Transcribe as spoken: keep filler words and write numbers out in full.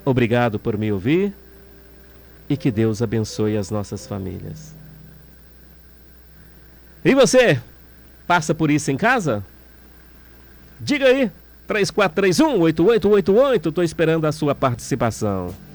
Obrigado por me ouvir e que Deus abençoe as nossas famílias. E você, passa por isso em casa? Diga aí, três quatro três um, oito oito oito oito, estou esperando a sua participação.